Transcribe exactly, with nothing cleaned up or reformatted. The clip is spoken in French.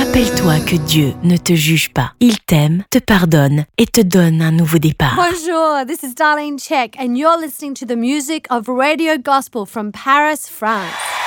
Rappelle-toi que Dieu ne te juge pas. Il t'aime, te pardonne et te donne un nouveau départ. Bonjour, this is Darlene Check and you're listening to the music of Radio Gospel from Paris, France.